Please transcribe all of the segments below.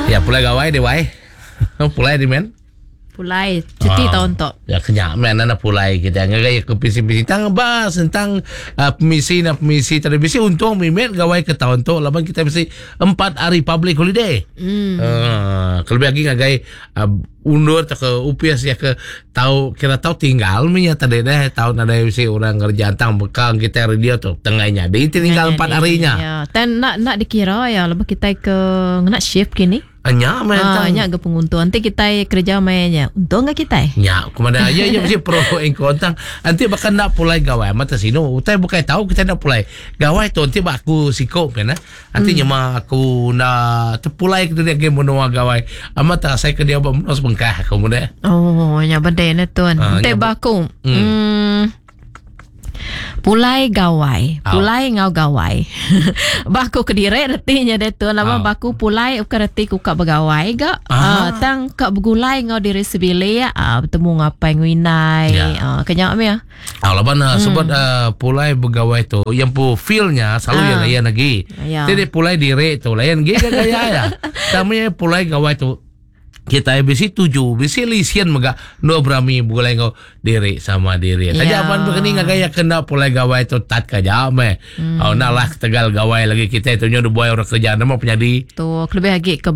Ya pulai gawai deh wai. Pulai di men. Pulai cuti tahun tok. Ya kenyak men anak pulai kita ngagaya ke pisi-pisi tentang bahas tentang pemisi televisi untung mimet gawai ke tahun tok laban kita mesti 4 hari public holiday. Kalau lagi ngagay undur ke UPS ya ke tahu kira tahu tinggal minyak tadi deh tahun ada si orang kerja tang bekal kita radio tu tengahnya dia tinggal 4 harinya. Ya, dan nak dikira ya lepas kita ke nak shift kini. Anya main anya ke penguntung nanti kita kerja mainnya untung enggak kita nya kemana aja ya mesti pro and kontra nanti bakal nak pulai gawai mata sino utai bukan tahu kita nak pulai gawai tu nanti aku sikop kan nanti nyama aku nak terpulai ke dia game monua gawai amat saya ke dia menos bengkah kemudian nya benda ni tuan nanti baku pulai gawai pulai ngau gawai baku kediri retinya dia tu lama baku pulai uka reti kuka begawai ga tang kak begulai ngau diri sebili bertemu ngapai nguinai kenyak me laban sebut pulai begawai tu yang pu feelnya selalu yang layan lagi jadi pulai diri tu layan gaya ya tamanya pulai gawai tu kita bisi 7 bisi lisian mega no berami boleh ngau diri sama diri saja apan begini ngagaya kena pulai gawai tu tat kaja me nak lah tegal gawai lagi kita itu nyodo boy orang kerja nama penyadi tu lebih lagi ke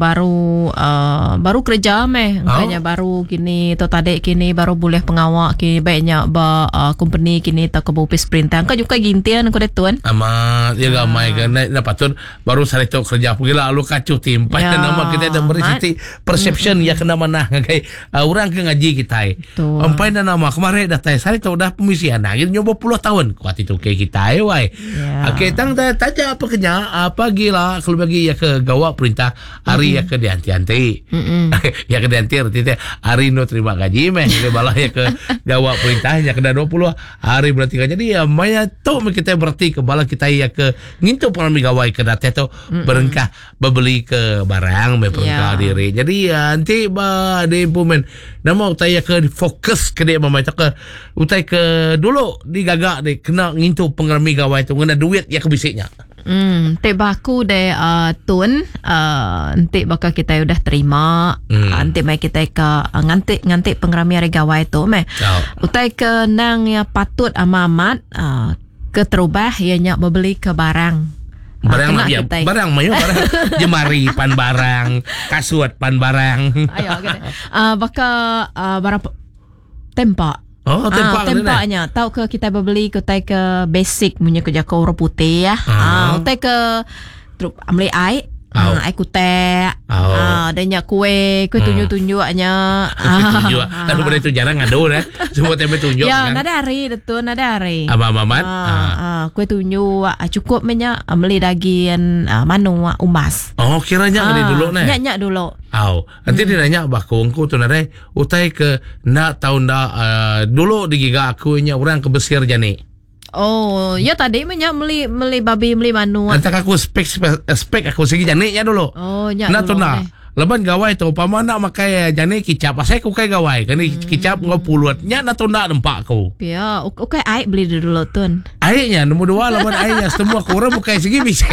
baru kerja me makanya baru kini tu tadi kini baru boleh pengawak kini baiknya company kini tak ke bupis perintah kan juga gintian aku tuan amat ya gamai kan nak patut baru sari tu kerja pergi lalu kacu timpai nama kita ada beri perception ya kena mana ngagai orang ke ngaji kita sampai nama kemarin dah tay saya tahu dah pemisian gitu nyoba 10 tahun kuat itu ke kita wai okey tang taja apa kenya apa gila kalau bagi ya ke gawa perintah hari ya ke dianti-anti ya ke dianti artinya hari no terima gaji meh bala ya ke gawa perintahnya kena 20 hari berarti kan jadi ya maya tu kita berarti ke bala kita ya ke ngintu pengalaman gawai ke data tu berengkah beli ke barang berengkah diri jadi nanti ba de implement nama utaya ke fokus ke dia mama ke utai ke dulu digagak de kena ngintu pengermi gawai tu ngena duit ya kebisiknya nanti baku de tun nanti bakal kita udah terima nanti mai kita ke nganti pengermi hari gawai tu me utai ke nang ya patut amamat ke terubah ya nyak membeli ke barang barang barang mayo barang jemari pan barang kasuat pan barang ayo gitu bakal barang tempat tempatnya tahu ke kita beli ke basic punya kerja ke orang putih ya utai ke truk amli ai ai kute adanya kue tunjuk-tunjuknya tapi pada itu jarang ngadu semua tempe tunjuk ya nada hari itu nada hari mamat kue tunjuk cukup menya beli daging manu umas kiranya ini dulu nyak dulu nanti dia nanya bakungku tu nare utai ke nak tahun dulu digiga aku nya orang ke Besir jani ya tadi beli babi beli manu. Antak aku spek aku segi janiknya dulu. Nah tu nak. Leban gawai tu pama nak makai janik kicap. Saya aku kai gawai. Kan kicap ngau puluat. Nya nak tu nak nampak aku. Ya, okay air beli dulu tuan. Airnya nombor 2 leban airnya semua kurang bukai segi bisa.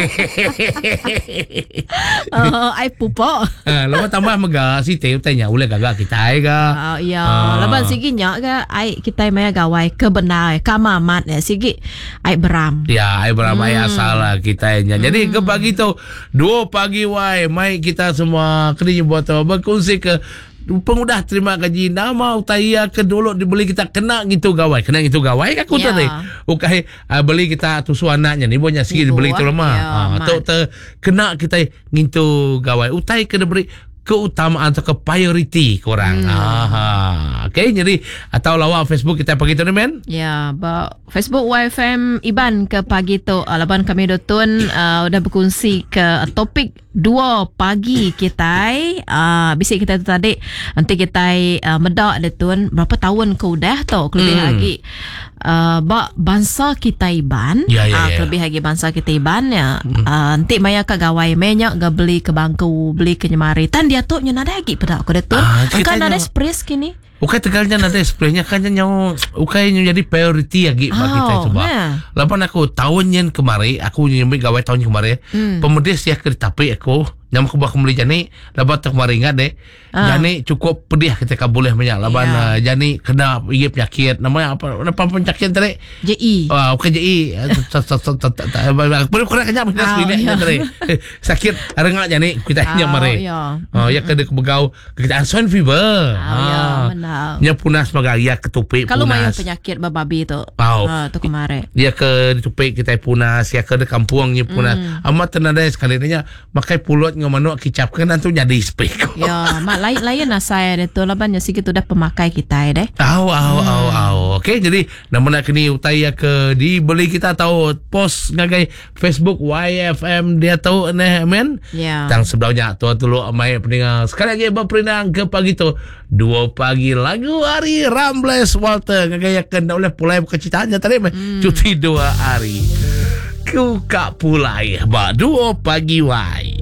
Air pupuk. Leban tambah mega si teh tanya boleh gagak kita ai ga. Ya, leban segi nya ga air kita mai gawai kebenar kamamat ya segi air beram. Ya, air beram air asal kita nya. Jadi ke pagi tu 2 pagi wai mai kita semua kerja buat berkongsi ke pengudah terima gaji nama utaya ke dulu dibeli kita kena gitu gawai aku tadi ukai beli kita tusu anaknya ni banyak sikit dibeli tu lama tu kena kita gitu gawai utai ke diberi keutamaan atau ke priority korang. Okay, jadi atau lawa Facebook kita pagi tu ni men? Ya, Facebook YFM Iban ke pagi tu laban kami dotun udah berkongsi ke topik 2 pagi kita bisik kita tu tadi nanti kita medak dotun berapa tahun ke udah tu lebih lagi bangsa kita Iban lebih lagi bangsa kita Iban ya nanti maya ka gawai menya ga beli ke bangku beli ke nyemari tan dia tu nya nada lagi pada aku tu kan ada spres kini ukai tegalnya nada spraynya kan nyaw ukai jadi priority lagi bagi kita coba lapan aku tahun yang kemarin aku nyembi gawai tahun kemarin pemudes ya ke tapi aku Yang aku beli jani laban tak maringat deh. Jani cukup pedih ketika boleh banyak laban jani kena iya penyakit namanya apa penyakit tadi? JI. Bukan JI. Boleh kurang kenyap tadi. Sakit rengak jani kita yang mari. Ya kena kebegau kegiatan swine fever. Benar. Nya punas magaya ketupik punas. Kalau mayang penyakit babi tu. Tu kemarin. Dia ke ditupik kita punas, ya ke kampuangnya punas. Amat tenada sekali nya makai pulut ngomano kicapkan nanti jadi spek. Ya, mak lain saya itu laban ya sikit udah pemakai kita deh. Okey, jadi nama nak kini utai ya ke dibeli kita tahu post ngagai Facebook YFM dia tahu neh men. Ya. Tang sebelahnya tu dulu amai pendengar. Sekali lagi berperinang ke pagi tu 2 pagi lagu hari Rambles Walter ngagayakan oleh pulai kecitanya tadi cuti 2 hari. Ku kak pulai ba 2 pagi wai.